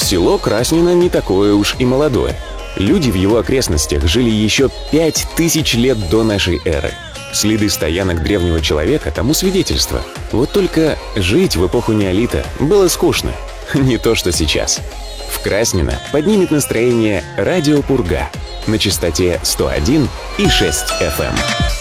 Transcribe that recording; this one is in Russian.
село Краснино не такое уж и молодое. Люди в его окрестностях жили еще 5000 лет до нашей эры. Следы стоянок древнего человека тому свидетельство. Вот только жить в эпоху неолита было скучно. Не то, что сейчас. В Краснино поднимет настроение радио «Пурга» на частоте 101,6 FM.